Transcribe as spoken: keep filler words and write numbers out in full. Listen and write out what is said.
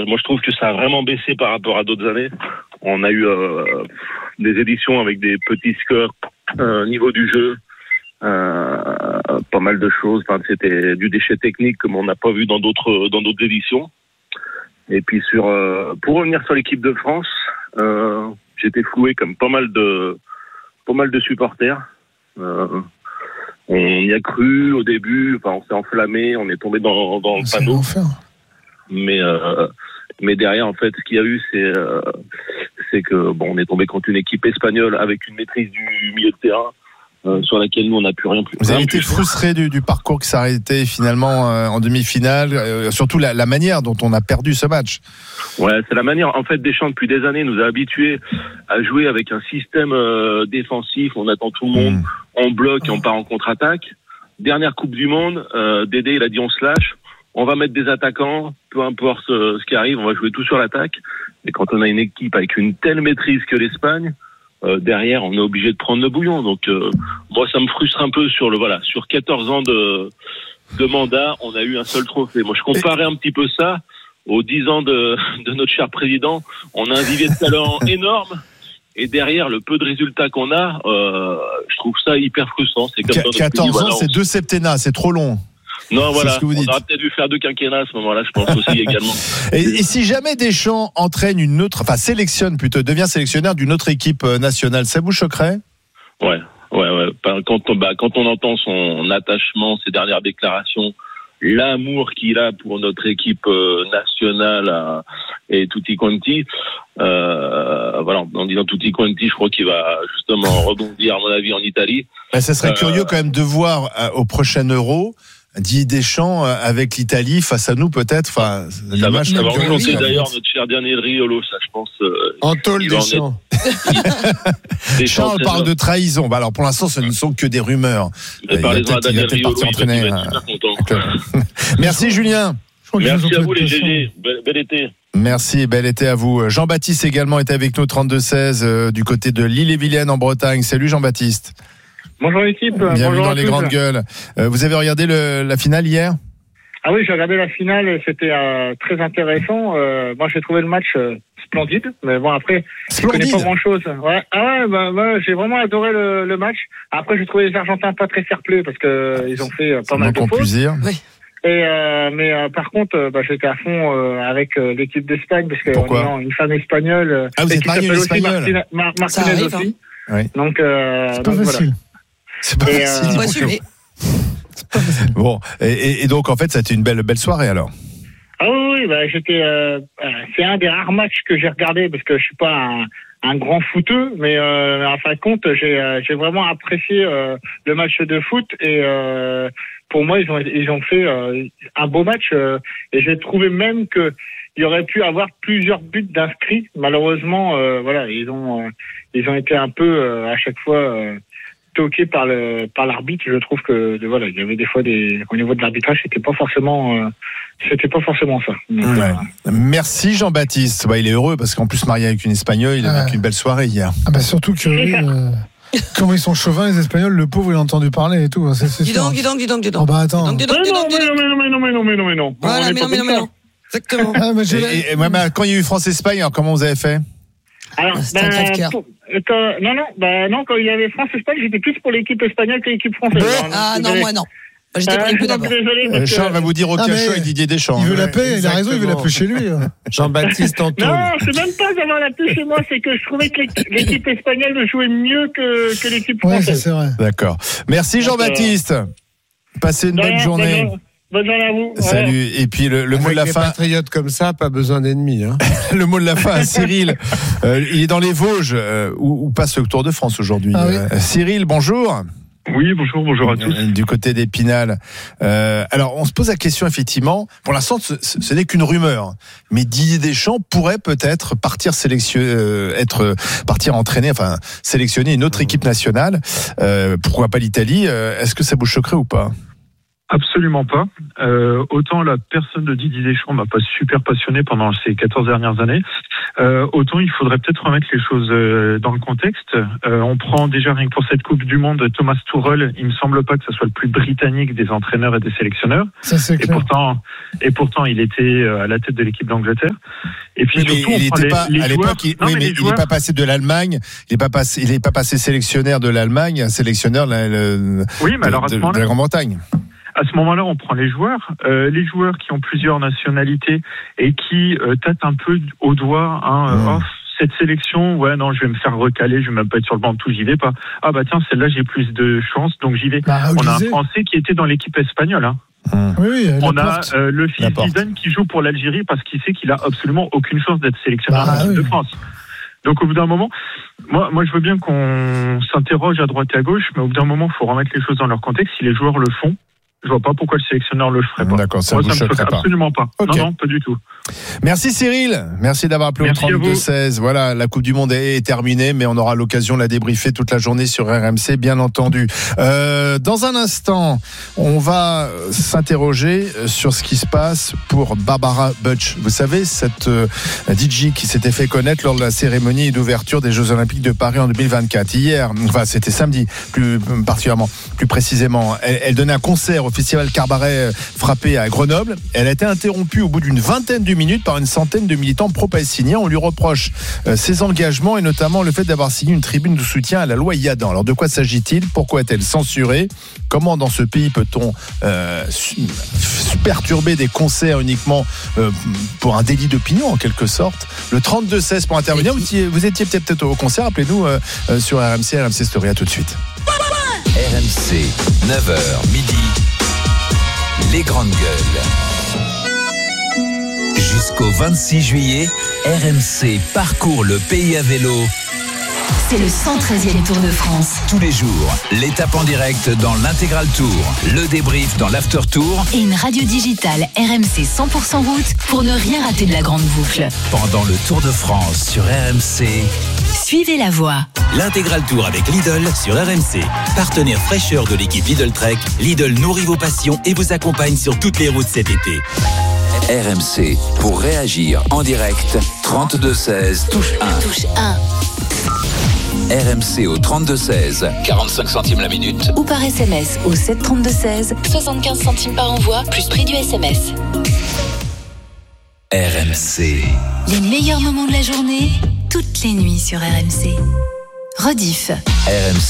Euh, moi, je trouve que ça a vraiment baissé par rapport à d'autres années. On a eu euh, des éditions avec des petits scores euh, niveau du jeu, euh, pas mal de choses. Enfin, c'était du déchet technique comme on n'a pas vu dans d'autres dans d'autres éditions. Et puis sur euh, pour revenir sur l'équipe de France, euh, j'étais floué comme pas mal de pas mal de supporters. Euh, on y a cru au début, enfin on s'est enflammé, on est tombé dans dans le panneau. Mais euh, mais derrière en fait ce qu'il y a eu c'est euh, c'est que bon on est tombé contre une équipe espagnole avec une maîtrise du milieu de terrain. Euh, sur laquelle nous on n'a plus rien plus. Vous avez été frustré du, du parcours qui s'est arrêté finalement euh, en demi-finale, euh, surtout la, la manière dont on a perdu ce match. Ouais, c'est la manière. En fait, Deschamps depuis des années nous a habitués à jouer avec un système euh, défensif. On attend tout le monde, mmh. on bloque et on part en contre-attaque. Dernière Coupe du Monde, euh, Dédé il a dit on se lâche, on va mettre des attaquants, peu importe euh, ce qui arrive, on va jouer tout sur l'attaque. Et quand on a une équipe avec une telle maîtrise que l'Espagne. Euh, derrière, on est obligé de prendre le bouillon. Donc, euh, moi, ça me frustre un peu sur le voilà, sur quatorze ans de de mandat, on a eu un seul trophée. Moi, je comparais un petit peu ça aux dix ans de de notre cher président. On a un vivier de talent énorme. Et derrière, le peu de résultats qu'on a, euh, je trouve ça hyper frustrant. C'est comme Qu- quatorze ans, voilà, c'est on... deux septennats, c'est trop long. Non, c'est voilà, on aurait peut-être dû faire deux quinquennats à ce moment-là, je pense aussi également. Et, et si jamais Deschamps entraîne une autre, enfin sélectionne plutôt, devient sélectionneur d'une autre équipe nationale, ça vous choquerait ? Ouais, ouais, ouais. Quand on, bah, quand on entend son attachement, ses dernières déclarations, l'amour qu'il a pour notre équipe nationale euh, et tutti quanti, euh, voilà, en disant tutti quanti, je crois qu'il va justement rebondir à mon avis en Italie. Ben, ça serait euh, curieux quand même de voir euh, au prochain Euro. Didier Deschamps avec l'Italie face à nous peut-être. Enfin, ça va, ça va enchanter d'ailleurs notre cher dernier Riolo, ça je pense. Euh, Antoine Deschamps. Deschamps parle de trahison. Bah alors pour l'instant, ce ne sont que des rumeurs. Il va peut-être partir entraîner. Merci Julien. Merci à vous les G G. Bel, bel été. Merci, bel été à vous. Jean-Baptiste également est avec nous, trente-deux seize, euh, du côté de l'Ille-et-Vilaine en Bretagne. Salut Jean-Baptiste. Bonjour l'équipe. Bienvenue Bonjour dans les grandes gueules. Euh, vous avez regardé le, la finale hier ? Ah oui, j'ai regardé la finale, c'était euh, très intéressant. Euh, moi, j'ai trouvé le match euh, splendide, mais bon après, splendide. Je connais pas grand-chose. Ouais, ah ouais, bah, bah, j'ai vraiment adoré le, le match. Après, j'ai trouvé les Argentins pas très fair-play parce que euh, ils ont fait euh, pas mal de fautes. Oui. Et euh, mais euh, par contre, euh, bah, j'étais à fond euh, avec euh, l'équipe d'Espagne parce que Pourquoi ? on est une femme espagnole. Euh, ah, vous êtes marié une espagnole. Martina, Mar- Martinez arrive, aussi. Hein. Oui. Donc, euh, c'est pas donc facile. Voilà. C'est pas et facile. Euh, pas facile. Bon, et, et donc en fait, ça a été une belle belle soirée alors. Ah oui, oui, bah, j'étais. Euh, c'est un des rares matchs que j'ai regardé parce que je suis pas un, un grand footeux, mais euh, en fin de compte, j'ai euh, j'ai vraiment apprécié euh, le match de foot et euh, pour moi, ils ont ils ont fait euh, un beau match euh, et j'ai trouvé même que il y aurait pu avoir plusieurs buts d'inscrits. Malheureusement, euh, voilà, ils ont euh, ils ont été un peu euh, à chaque fois. Euh, toqué par le par l'arbitre. Je trouve que de, voilà, il y avait des fois des au niveau de l'arbitrage, c'était pas forcément euh, c'était pas forcément ça. Donc, ouais. euh, Merci Jean-Baptiste. Bah, il est heureux parce qu'en plus marié avec une Espagnole, il a vécu ouais. une belle soirée hier. Ah bah surtout que euh, comment ils sont chauvins les Espagnols, le pauvre il a entendu parler et tout. C'est, c'est dis donc, dis donc, dis donc, dis donc. Oh bah attends. Dis donc, dis donc, dis donc, mais non, mais non, mais non, mais non, mais non. Voilà, mais non, mais non, mais non. Exactement. Ah, mais et, et, et, ouais, mais quand il y a eu France-Espagne, alors comment vous avez fait ? Alors, c'est un crève-cœur. pour, quand, non, non, bah non, quand il y avait France-Espagne, j'étais plus pour l'équipe espagnole que l'équipe française. Bon, ah non, moi non. J'étais pour l'équipe d'abord. Euh, Charles va vous dire au ah, cachot avec Didier Deschamps. Il veut la paix, ouais, il a raison, il veut la paix chez lui. Jean-Baptiste Antoine. Non, c'est même pas d'avoir la paix chez moi, c'est que je trouvais que l'équipe espagnole jouait mieux que, que l'équipe française. Ouais, ça, c'est vrai. D'accord. Merci Jean-Baptiste. Passez une bonne rien, journée. Bonne, bonne journée à vous. Salut. Et puis le, le mot de la fin. Patriote comme ça, pas besoin d'ennemis. Hein. Le mot de la fin à Cyril. Euh, il est dans les Vosges euh, où, où passe le Tour de France aujourd'hui. Ah oui. euh, Cyril, bonjour. Oui, bonjour, bonjour à tous. Du côté d'Épinal. Euh, alors, on se pose la question, effectivement. Pour l'instant, ce, ce n'est qu'une rumeur. Mais Didier Deschamps pourrait peut-être partir sélectionner, euh, être, partir entraîner, enfin, sélectionner une autre équipe nationale. Euh, pourquoi pas l'Italie? euh, Est-ce que ça vous choquerait ou pas? Absolument pas. Euh, autant la personne de Didier Deschamps m'a pas super passionné pendant ces quatorze dernières années. Euh, autant il faudrait peut-être remettre les choses euh, dans le contexte. Euh, on prend déjà rien que pour cette Coupe du Monde Thomas Tuchel. Il me semble pas que ce soit le plus britannique des entraîneurs et des sélectionneurs. Ça, c'est et clair. pourtant, et pourtant, il était à la tête de l'équipe d'Angleterre. Et puis Oui, surtout, mais il on prend était les, pas les à joueurs. l'époque. Il, Non, oui, mais mais les il joueurs. n'est pas passé de l'Allemagne. Il n'est pas passé. Il n'est pas passé sélectionneur de l'Allemagne, un sélectionneur de, la- Oui, mais de- alors à ce de- de moment-là, la Grande-Bretagne. à ce moment-là, on prend les joueurs, euh, les joueurs qui ont plusieurs nationalités et qui euh, tâtent un peu au doigt, hein, Mmh. euh, oh, cette sélection, ouais, non, je vais me faire recaler, je vais même pas être sur le banc de tout, j'y vais pas. Ah bah tiens, celle-là, j'ai plus de chance, donc j'y vais. Bah, On a un Olysée. Français qui était dans l'équipe espagnole. Hein. Mmh. Oui, oui, On a Laporte. euh, le fils Laporte. Zidane qui joue pour l'Algérie parce qu'il sait qu'il a absolument aucune chance d'être sélectionneur Bah, de l'équipe oui. de France. Donc au bout d'un moment, moi, moi je veux bien qu'on s'interroge à droite et à gauche, mais au bout d'un moment, il faut remettre les choses dans leur contexte. Si les joueurs le font, je vois pas pourquoi le sélectionneur le ferait pas. D'accord, ça Moi, ne vous ça me choquerait choque pas. absolument pas. Ok. Non, non, pas du tout. Merci Cyril, merci d'avoir appelé Merci au à trente-deux vous. seize. Voilà, la Coupe du Monde est, est terminée, mais on aura l'occasion de la débriefer toute la journée sur R M C, bien entendu. Euh, dans un instant, on va s'interroger sur ce qui se passe pour Barbara Butch. Vous savez, cette euh, D J qui s'était fait connaître lors de la cérémonie d'ouverture des Jeux Olympiques de Paris en deux mille vingt-quatre. Hier, enfin c'était samedi, plus particulièrement, plus précisément, elle, elle donnait un concert au Festival Cabaret Frappé à Grenoble. Elle a été interrompue au bout d'une vingtaine de minutes par une centaine de militants pro-palestiniens. On lui reproche euh, ses engagements et notamment le fait d'avoir signé une tribune de soutien à la loi Yadan. Alors de quoi s'agit-il ? Pourquoi est-elle censurée ? Comment dans ce pays peut-on euh, su- perturber des concerts uniquement euh, pour un délit d'opinion en quelque sorte ? Le trente-deux seize pour intervenir. Vous étiez, vous étiez peut-être au concert, appelez-nous euh, euh, sur R M C, R M C Story. À tout de suite. R M C, neuf heures midi, les grandes gueules. Jusqu'au vingt-six juillet, R M C parcourt le pays à vélo. C'est le cent treizième Tour de France. Tous les jours, l'étape en direct dans l'intégral tour, le débrief dans l'after tour. Et une radio digitale R M C cent pour cent route pour ne rien rater de la grande boucle. Pendant le Tour de France sur R M C. Suivez la voie. L'intégral tour avec Lidl sur R M C. Partenaire fraîcheur de l'équipe Lidl Trek, Lidl nourrit vos passions et vous accompagne sur toutes les routes cet été. R M C, pour réagir en direct, trente-deux seize, touche un. Touche un. R M C au trente-deux seize, quarante-cinq centimes la minute. Ou par S M S au sept trente-deux seize, soixante-quinze centimes par envoi, plus prix du S M S. R M C. Les meilleurs moments de la journée, toutes les nuits sur R M C. Rediff. R M C.